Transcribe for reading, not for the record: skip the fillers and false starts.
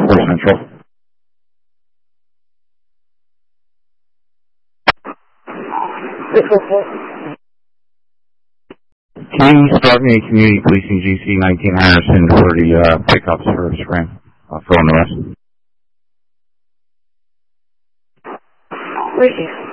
Central. Can you start me Community Policing GC 19 Harrison for the pickups for spring? I'll fill in the rest. Where's you?